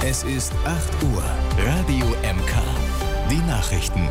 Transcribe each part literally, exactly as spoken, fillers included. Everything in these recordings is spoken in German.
Es ist acht Uhr. Radio M K. Die Nachrichten.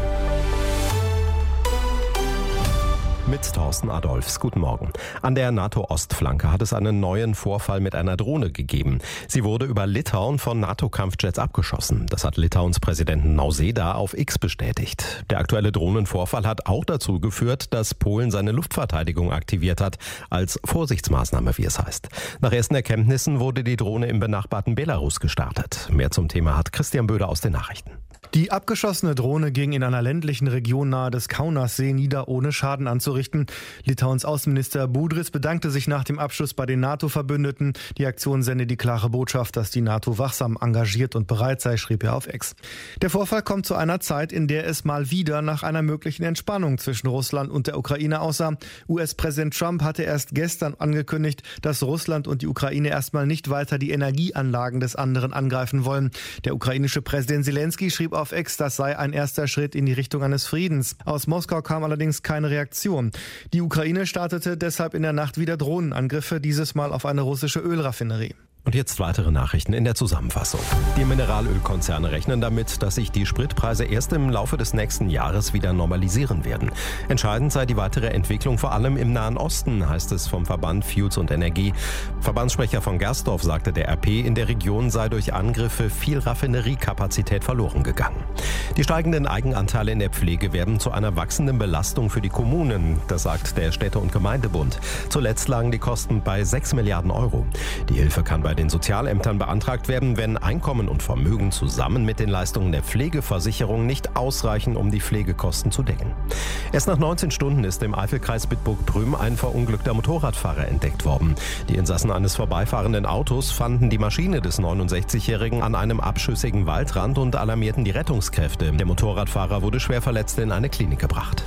Mit Thorsten Adolphs. Guten Morgen. An der NATO-Ostflanke hat es einen neuen Vorfall mit einer Drohne gegeben. Sie wurde über Litauen von NATO-Kampfjets abgeschossen. Das hat Litauens Präsidenten Nausėda auf X bestätigt. Der aktuelle Drohnenvorfall hat auch dazu geführt, dass Polen seine Luftverteidigung aktiviert hat, als Vorsichtsmaßnahme, wie es heißt. Nach ersten Erkenntnissen wurde die Drohne im benachbarten Belarus gestartet. Mehr zum Thema hat Christian Böder aus den Nachrichten. Die abgeschossene Drohne ging in einer ländlichen Region nahe des Kaunassee nieder, ohne Schaden anzurichten. Litauens Außenminister Budris bedankte sich nach dem Abschuss bei den NATO-Verbündeten. Die Aktion sende die klare Botschaft, dass die NATO wachsam, engagiert und bereit sei, schrieb er auf X. Der Vorfall kommt zu einer Zeit, in der es mal wieder nach einer möglichen Entspannung zwischen Russland und der Ukraine aussah. U S-Präsident Trump hatte erst gestern angekündigt, dass Russland und die Ukraine erstmal nicht weiter die Energieanlagen des anderen angreifen wollen. Der ukrainische Präsident Zelensky schrieb auf X, das sei ein erster Schritt in die Richtung eines Friedens. Aus Moskau kam allerdings keine Reaktion. Die Ukraine startete deshalb in der Nacht wieder Drohnenangriffe, dieses Mal auf eine russische Ölraffinerie. Und jetzt weitere Nachrichten in der Zusammenfassung. Die Mineralölkonzerne rechnen damit, dass sich die Spritpreise erst im Laufe des nächsten Jahres wieder normalisieren werden. Entscheidend sei die weitere Entwicklung vor allem im Nahen Osten, heißt es vom Verband Fuels und Energie. Verbandssprecher von Gersdorf sagte der R P, in der Region sei durch Angriffe viel Raffineriekapazität verloren gegangen. Die steigenden Eigenanteile in der Pflege werden zu einer wachsenden Belastung für die Kommunen, das sagt der Städte- und Gemeindebund. Zuletzt lagen die Kosten bei sechs Milliarden Euro. Die Hilfe kann bei den Sozialämtern beantragt werden, wenn Einkommen und Vermögen zusammen mit den Leistungen der Pflegeversicherung nicht ausreichen, um die Pflegekosten zu decken. Erst nach neunzehn Stunden ist im Eifelkreis Bitburg-Prüm ein verunglückter Motorradfahrer entdeckt worden. Die Insassen eines vorbeifahrenden Autos fanden die Maschine des neunundsechzigjährigen an einem abschüssigen Waldrand und alarmierten die Rettungskräfte. Der Motorradfahrer wurde schwer verletzt in eine Klinik gebracht.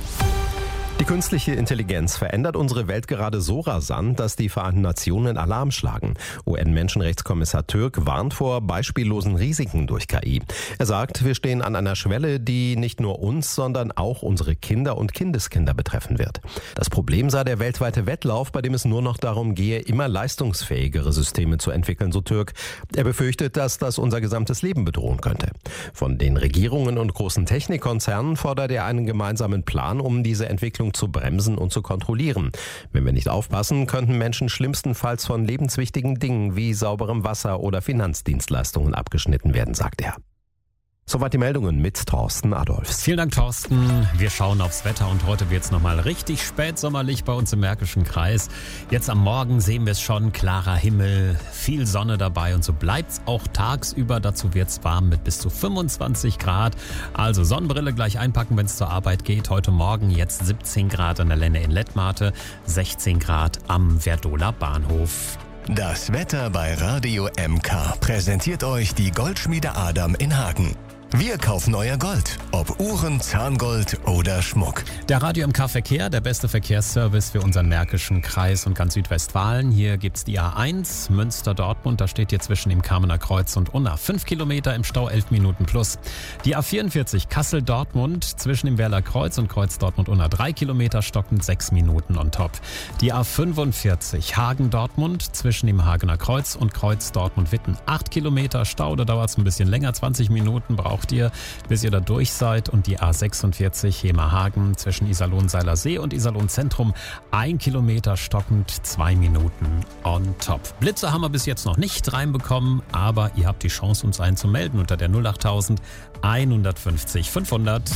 Die künstliche Intelligenz verändert unsere Welt gerade so rasant, dass die Vereinten Nationen Alarm schlagen. U N-Menschenrechtskommissar Türk warnt vor beispiellosen Risiken durch K I. Er sagt, wir stehen an einer Schwelle, die nicht nur uns, sondern auch unsere Kinder und Kindeskinder betreffen wird. Das Problem sei der weltweite Wettlauf, bei dem es nur noch darum gehe, immer leistungsfähigere Systeme zu entwickeln, so Türk. Er befürchtet, dass das unser gesamtes Leben bedrohen könnte. Von den Regierungen und großen Technikkonzernen fordert er einen gemeinsamen Plan, um diese Entwicklung zu bremsen und zu kontrollieren. Wenn wir nicht aufpassen, könnten Menschen schlimmstenfalls von lebenswichtigen Dingen wie sauberem Wasser oder Finanzdienstleistungen abgeschnitten werden, sagt er. Soweit die Meldungen mit Thorsten Adolphs. Vielen Dank, Thorsten. Wir schauen aufs Wetter und heute wird es nochmal richtig spätsommerlich bei uns im Märkischen Kreis. Jetzt am Morgen sehen wir es schon, klarer Himmel, viel Sonne dabei und so bleibt es auch tagsüber. Dazu wird es warm mit bis zu fünfundzwanzig Grad. Also Sonnenbrille gleich einpacken, wenn es zur Arbeit geht. Heute Morgen jetzt siebzehn Grad an der Lenne in Lettmate, sechzehn Grad am Verdoler Bahnhof. Das Wetter bei Radio M K präsentiert euch die Goldschmiede Adam in Hagen. Wir kaufen euer Gold, ob Uhren, Zahngold oder Schmuck. Der Radio M K Verkehr, der beste Verkehrsservice für unseren Märkischen Kreis und ganz Südwestfalen. Hier gibt's die A eins, Münster-Dortmund, da steht hier zwischen dem Kamener Kreuz und Unna fünf Kilometer im Stau, elf Minuten plus. Die A vierundvierzig, Kassel-Dortmund, zwischen dem Werler Kreuz und Kreuz Dortmund-Unna drei Kilometer, stockend sechs Minuten on top. Die A fünfundvierzig, Hagen-Dortmund, zwischen dem Hagener Kreuz und Kreuz Dortmund-Witten acht Kilometer, Stau, da dauert es ein bisschen länger, zwanzig Minuten braucht ihr, bis ihr da durch seid. Und die A sechsundvierzig Hemerhagen zwischen Iserlohn-Seilersee und Iserlohn-Zentrum ein Kilometer stockend, zwei Minuten on top. Blitze haben wir bis jetzt noch nicht reinbekommen, aber ihr habt die Chance, uns einen zu melden unter der null acht hundertfünfzig fünfhundert.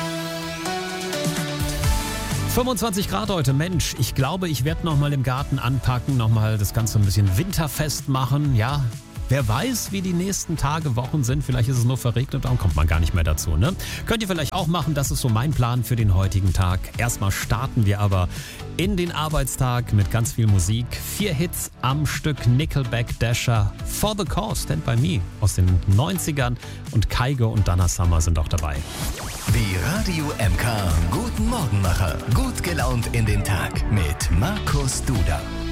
fünfundzwanzig Grad heute, Mensch, ich glaube, ich werde nochmal im Garten anpacken, nochmal das Ganze ein bisschen winterfest machen, ja. Wer weiß, wie die nächsten Tage, Wochen sind. Vielleicht ist es nur verregnet, dann kommt man gar nicht mehr dazu, ne? Könnt ihr vielleicht auch machen, das ist so mein Plan für den heutigen Tag. Erstmal starten wir aber in den Arbeitstag mit ganz viel Musik. Vier Hits am Stück, Nickelback, Dasher, For the Cause, Stand By Me aus den neunzigern und Kygo und Donna Summer sind auch dabei. Die Radio M K Guten Morgenmacher. Gut gelaunt in den Tag mit Markus Duda.